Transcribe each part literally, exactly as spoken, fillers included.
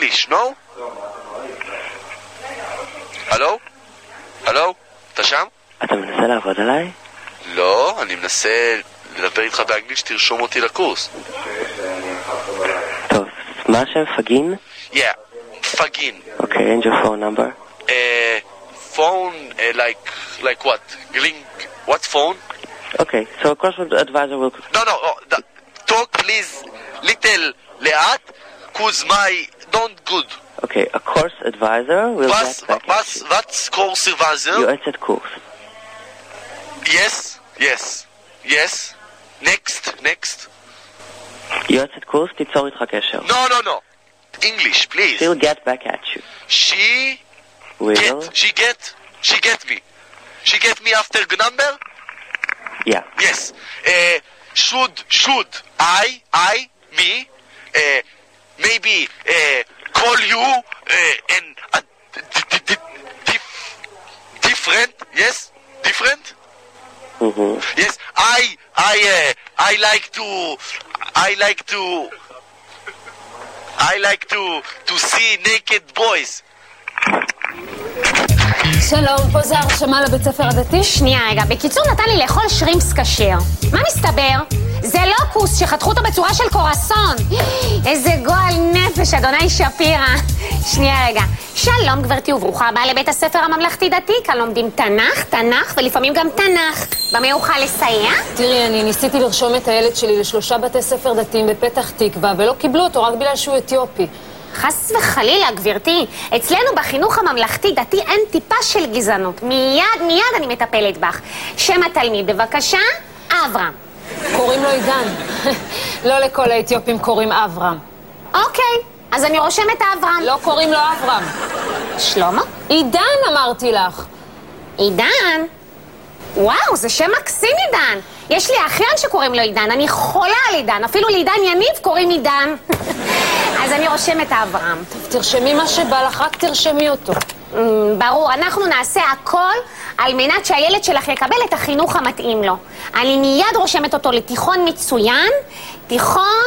English, no? הלו? הלו? אתה שם? אתה מנסה לעבוד עליי? לא, אני מנסה לדבר איתך באנגלית שתרשום אותי לקורס. טוב, מה השם? פגין? Yeah, פגין. אוקיי, and your phone number? Uh, phone, uh, like, like what? Link, what phone? Okay, so a course advisor will... No, no, oh, the, talk please little לאט, cause my don't good. Okay, a course advisor will Was, get back was, at you. what's course advisor? יועצת קורס. Yes, yes, yes. Next, next. יועצת קורס תיצור איתך קשר. No, no, no. English, please. She'll get back at you. She Will? get, she get, she get me. She get me after number? Yeah. Yes. Uh, should, should I, I, me, uh, maybe uh, call you uh, and uh, d- d- d- dif- different? Yes, different. Mm-hmm. Yes, I, I, uh, I like to, I like to, I like to, to see naked boys. שלום, פה זה הרשמה לבית ספר הדתי? שנייה רגע, בקיצור נתן לי לאכול שרימפס כשר. מה מסתבר? זה לא כוס שחתכו אותו בצורה של קורסון. איזה גועל נפש, אדוני שפירא. שנייה רגע. שלום גברתי וברוכה הבאה לבית הספר הממלכתי דתי, כאן לומדים תנ"ך, תנ"ך ולפעמים גם תנ"ך. במה אוכל לסייע? תראי, אני ניסיתי לרשום את הילד שלי לשלושה בתי ספר דתיים בפתח תקווה, ולא קיבלו אותו רק בגלל שהוא אתיופי. חס וחלילה, גברתי. אצלנו בחינוך הממלכתי דתי אין טיפה של גזענות. מיד, מיד אני מטפלת בך. שם התלמיד, בבקשה, אברהם. קוראים לו עידן. לא לכל האתיופים קוראים אברהם. אוקיי, אז אני רושמת אברהם. לא קוראים לו אברהם. שלמה? עידן אמרתי לך. עידן? וואו, זה שם מקסים עידן. יש לי אחיין שקוראים לו עידן, אני חולה על עידן, אפילו לעידן יניב קוראים עידן. אז אני רושמת אברהם. טוב, תרשמי מה שבא לך, רק תרשמי אותו. Mm, ברור, אנחנו נעשה הכל על מנת שהילד שלך יקבל את החינוך המתאים לו. אני מיד רושמת אותו לתיכון מצוין, תיכון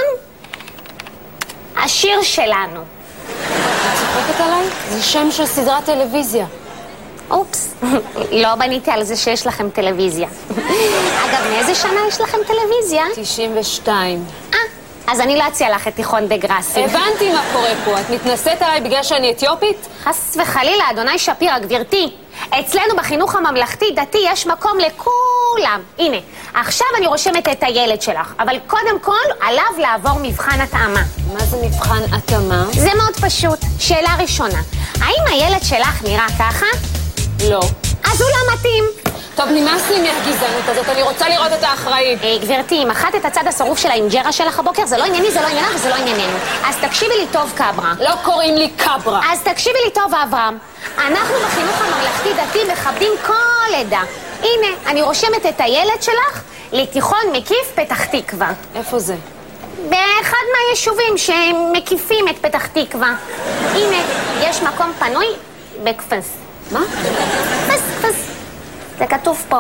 השיר שלנו. את צוחקת עליי? זה שם של סדרת טלוויזיה. אופס, לא בניתי על זה שיש לכם טלוויזיה. אגב, מאיזה שנה יש לכם טלוויזיה? תשעים ושתיים. אה, אז אני לא אציע לך את תיכון דה גרסי. הבנתי מה קורה פה, את מתנשאת עליי בגלל שאני אתיופית? חס וחלילה, אדוני שפירא, גברתי. אצלנו בחינוך הממלכתי דתי יש מקום לכולם. הנה, עכשיו אני רושמת את הילד שלך, אבל קודם כל עליו לעבור מבחן התאמה. מה זה מבחן התאמה? זה מאוד פשוט. שאלה ראשונה, האם הילד שלך נראה ככה? לא. אז הוא לא מתאים. טוב, נמאס לי מהגזענות הזאת, אני רוצה לראות את האחראי. היי, גברתי, אם אחת את הצד השרוף של האינג'רה שלך הבוקר, זה לא ענייני, זה לא עניינה וזה לא ענייננו. אז תקשיבי לי טוב, קברה. לא קוראים לי קברה. אז תקשיבי לי טוב, אברהם. אנחנו בחינוך הממלכתי דתי מכבדים כל עדה. הנה, אני רושמת את הילד שלך לתיכון מקיף פתח תקווה. איפה זה? באחד מהיישובים שמקיפים את פתח תקווה. הנה, יש מקום פנוי בקפס. מה? קפס, קפס. זה כתוב פה.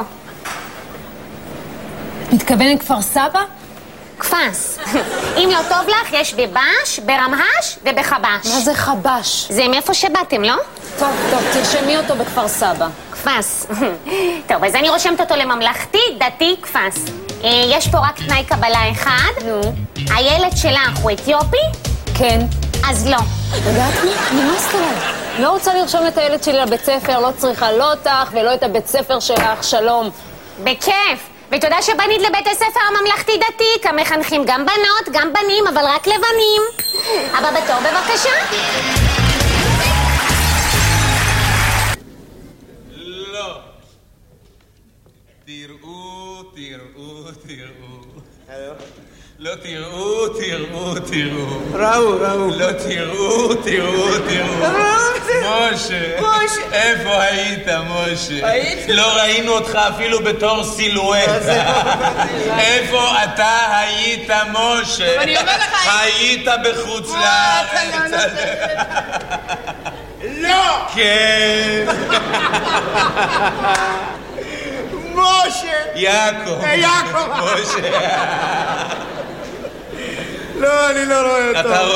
מתכוונת כפר סבא? קפס. אם לא טוב לך, יש בבש, ברמהש ובחבש. מה זה חבש? זה מאיפה שבאתם, לא? טוב, טוב, תרשמי אותו בכפר סבא. קפס. טוב, אז אני רושמת אותו לממלכתי, דתי, קפס. יש פה רק תנאי קבלה אחד. נו. הילד שלך הוא אתיופי? כן. אז לא. יודעת מה? נמאסת עליי. לא רוצה לרשום את הילד שלי לבית ספר, לא צריכה לא אותך ולא את הבית ספר שלך, שלום. בכיף. ותודה שבנית לבית הספר הממלכתי דתי, כאן מחנכים גם בנות, גם בנים, אבל רק לבנים. הבא בתור, בבקשה. לא. תראו, תראו, תראו. הלו? לא תראו, תראו, תראו. ראו, ראו. לא תראו, תראו, תראו. משה. משה. איפה היית, משה? הייתי? לא ראינו אותך אפילו בתור סילואטה. איפה אתה היית, משה? אני אומר לך, היית בחוץ לארץ. לא! כן. משה! יעקב. יעקב. משה. לא, אני לא רואה אותו. אתה